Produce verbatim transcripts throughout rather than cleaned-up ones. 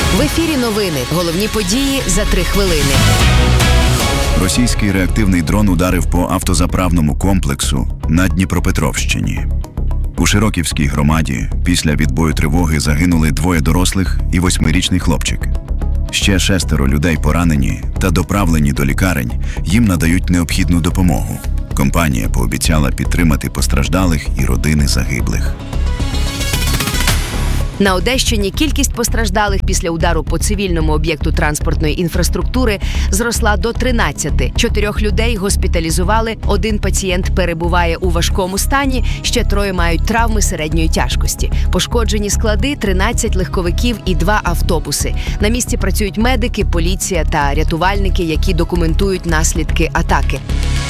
В ефірі новини. Головні події за три хвилини. Російський реактивний дрон ударив по автозаправному комплексу на Дніпропетровщині. У Широківській громаді після відбою тривоги загинули двоє дорослих і восьмирічний хлопчик. Ще шестеро людей поранені та доправлені до лікарень, їм надають необхідну допомогу. Компанія пообіцяла підтримати постраждалих і родини загиблих. На Одещині кількість постраждалих після удару по цивільному об'єкту транспортної інфраструктури зросла до тринадцяти. Чотирьох людей госпіталізували, один пацієнт перебуває у важкому стані, ще троє мають травми середньої тяжкості. Пошкоджені склади, тринадцять легковиків і два автобуси. На місці працюють медики, поліція та рятувальники, які документують наслідки атаки.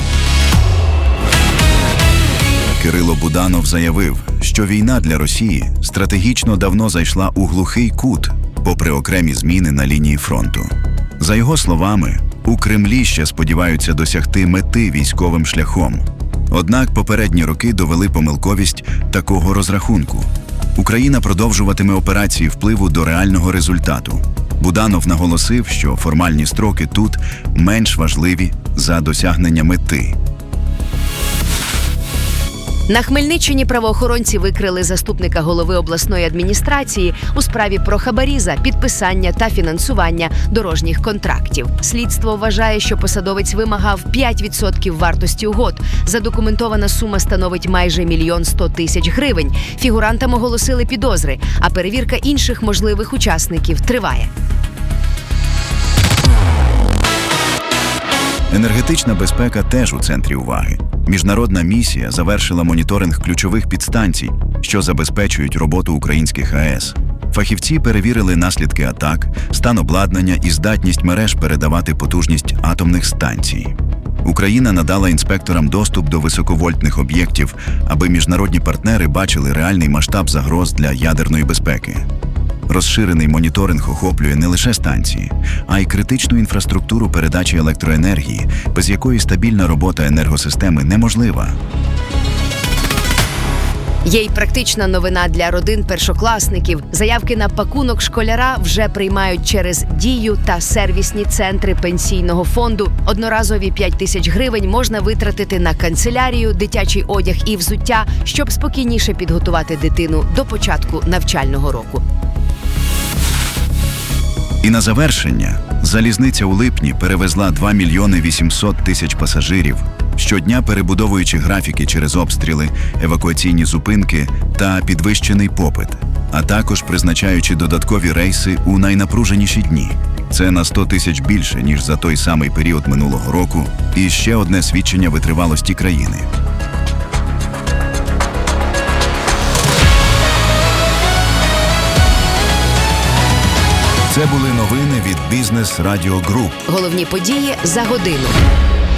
Кирило Буданов заявив, що війна для Росії стратегічно давно зайшла у глухий кут, попри окремі зміни на лінії фронту. За його словами, у Кремлі ще сподіваються досягти мети військовим шляхом. Однак попередні роки довели помилковість такого розрахунку. Україна продовжуватиме операції впливу до реального результату. Буданов наголосив, що формальні строки тут менш важливі за досягнення мети. На Хмельниччині правоохоронці викрили заступника голови обласної адміністрації у справі про хабарі за підписання та фінансування дорожніх контрактів. Слідство вважає, що посадовець вимагав п'ять відсотків вартості угод. Задокументована сума становить майже мільйон сто тисяч гривень. Фігурантам оголосили підозри, а перевірка інших можливих учасників триває. Енергетична безпека теж у центрі уваги. Міжнародна місія завершила моніторинг ключових підстанцій, що забезпечують роботу українських АЕС. Фахівці перевірили наслідки атак, стан обладнання і здатність мереж передавати потужність атомних станцій. Україна надала інспекторам доступ до високовольтних об'єктів, аби міжнародні партнери бачили реальний масштаб загроз для ядерної безпеки. Розширений моніторинг охоплює не лише станції, а й критичну інфраструктуру передачі електроенергії, без якої стабільна робота енергосистеми неможлива. Є й практична новина для родин першокласників. Заявки на пакунок школяра вже приймають через Дію та сервісні центри пенсійного фонду. Одноразові п'ять тисяч гривень можна витратити на канцелярію, дитячий одяг і взуття, щоб спокійніше підготувати дитину до початку навчального року. І на завершення, залізниця у липні перевезла два мільйони вісімсот тисяч пасажирів, щодня перебудовуючи графіки через обстріли, евакуаційні зупинки та підвищений попит, а також призначаючи додаткові рейси у найнапруженіші дні. Це на сто тисяч більше, ніж за той самий період минулого року, і ще одне свідчення витривалості країни. Це були новини від Бізнес Радіо Груп. Головні події за годину.